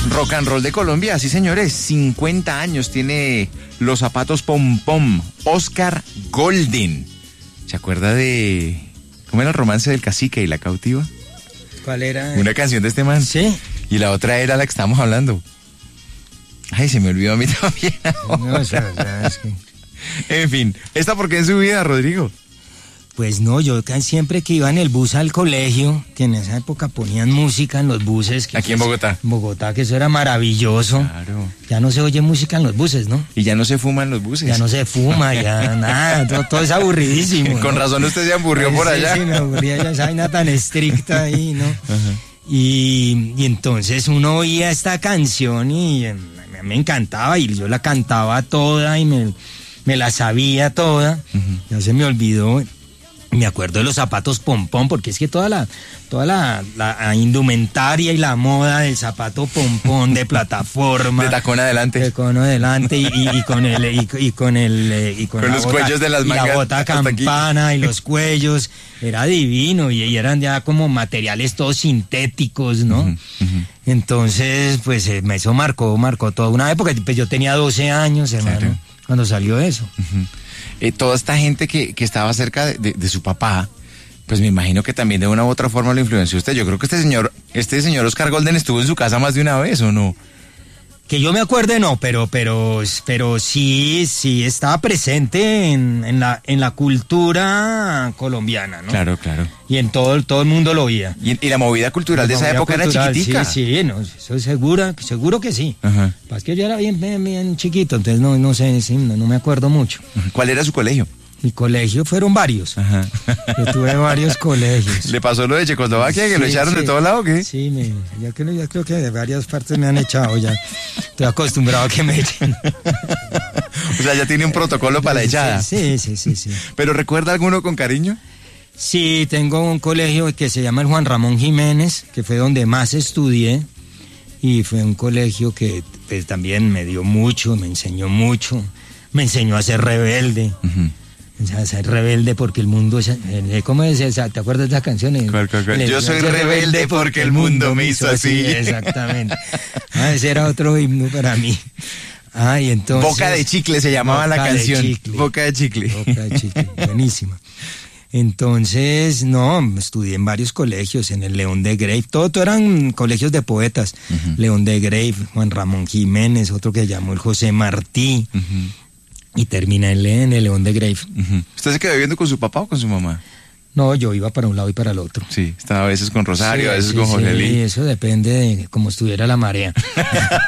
rock and roll de Colombia, sí señores, 50 años tiene los zapatos Pom Pom, Oscar Golden. ¿Se acuerda de cómo era el romance del cacique y la cautiva? ¿Cuál era? Una canción de este man. Sí. Y la otra era la que estábamos hablando. Ay, se me olvidó a mí también. No, es verdad, es que... En fin, ¿esta por qué en su vida, Rodrigo? Pues no, yo siempre que iba en el bus al colegio, que en esa época ponían música en los buses. Que Aquí en Bogotá. En Bogotá, que eso era maravilloso. Claro. Ya no se oye música en los buses, ¿no? Y ya no se fuma en los buses. Ya no se fuma, ya nada, todo es aburridísimo. Con razón usted se aburrió por allá. Sí, me aburría ya esa vaina tan estricta ahí, ¿no? Ajá. Y entonces uno oía esta canción y me encantaba y yo la cantaba toda y me la sabía toda. Ya se me olvidó. Me acuerdo de los zapatos Pom Pom, porque es que toda la indumentaria y la moda del zapato Pom Pom de plataforma. De tacón adelante. De tacón adelante y con los cuellos de las mangas. Y la bota campana y los cuellos. Era divino y eran ya como materiales todos sintéticos, ¿no? Entonces, pues eso marcó toda una época. Pues yo tenía 12 años, hermano, claro, cuando salió eso. Toda esta gente que estaba cerca de su papá, pues me imagino que también de una u otra forma lo influenció usted. Yo creo que este señor Oscar Golden estuvo en su casa más de una vez, ¿o no? Que yo me acuerde no, pero sí estaba presente en la cultura colombiana, ¿no? Claro, claro. Y en todo el mundo lo oía. Y la movida cultural de esa época era chiquitica. Sí, no, eso es seguro que sí. Ajá. Es que yo era bien chiquito, entonces no sé, sí, no me acuerdo mucho. ¿Cuál era su colegio? Mi colegio fueron varios. Ajá. Yo tuve varios colegios. ¿Le pasó lo de Checoslovaquia, que lo echaron de todo lado o qué? Sí, ya creo que de varias partes me han echado ya. Estoy acostumbrado a que me echen. O sea, ya tiene un protocolo para la echada. Sí. ¿Pero recuerda alguno con cariño? Sí, tengo un colegio que se llama el Juan Ramón Jiménez, que fue donde más estudié. Y fue un colegio que pues, también me dio mucho, me enseñó mucho. Me enseñó a ser rebelde. O sea, ser rebelde porque el mundo... ¿Cómo es esa? ¿Te acuerdas de esa canción? ¿Cuál? Yo soy rebelde porque el mundo me hizo así. Exactamente. Ese era otro himno para mí. Y entonces... Boca de chicle se llamaba la canción. Boca de chicle. Boca de chicle, buenísima. Entonces, estudié en varios colegios, en el León de Grave, todo eran colegios de poetas. León de Grave, Juan Ramón Jiménez, otro que llamó el José Martí. Y terminé en el León de Grave. ¿Usted se quedó viviendo con su papá o con su mamá? No, yo iba para un lado y para el otro. Sí, estaba a veces con Rosario, a veces con Jorge Lee. Sí, eso depende de cómo estuviera la marea.